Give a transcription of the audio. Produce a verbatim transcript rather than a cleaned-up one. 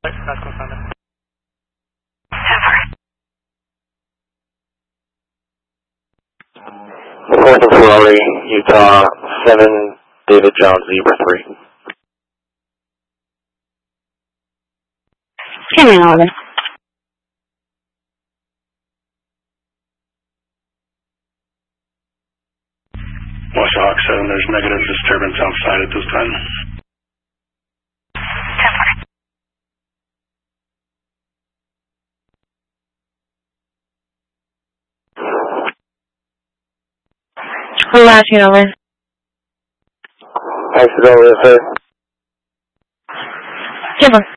fourth of Ferrari, Utah, seven, David John, Zebra three. Scanning eleven. Washoe seven, there's negative disturbance outside at this time. Flashing over. Thanks for going with her. Kimber.